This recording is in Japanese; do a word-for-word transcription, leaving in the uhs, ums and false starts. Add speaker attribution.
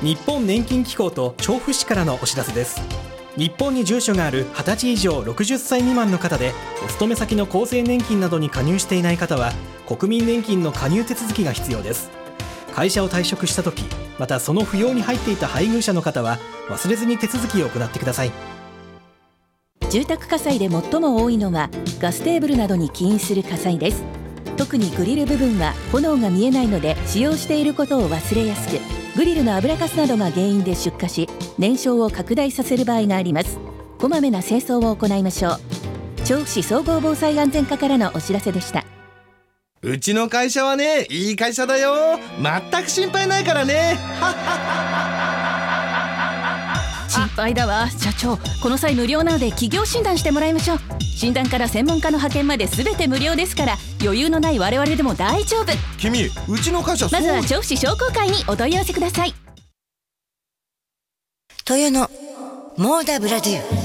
Speaker 1: 日本年金機構と調布市からのお知らせです。日本に住所があるはたち以上ろくじゅっさい未満の方で、お勤め先の厚生年金などに加入していない方は国民年金の加入手続きが必要です。会社を退職した時、またその扶養に入っていた配偶者の方は忘れずに手続きを行ってください。
Speaker 2: 住宅火災で最も多いのはガステーブルなどに起因する火災です。特にグリル部分は炎が見えないので、使用していることを忘れやすく、グリルの油かすなどが原因で出火し、燃焼を拡大させる場合があります。こまめな清掃を行いましょう。調布市総合防災安全課からのお知らせでした。
Speaker 3: うちの会社はね、いい会社だよ。全く心配ないからね。
Speaker 2: 心配だわ。社長、この際無料なので企業診断してもらいましょう。診断から専門家の派遣まで全て無料ですから、余裕のない我々でも大丈夫。
Speaker 3: 君、うちの会社そう。
Speaker 2: まずは調布市商工会にお問い合わせください。
Speaker 4: 豊のモーダブラデュー。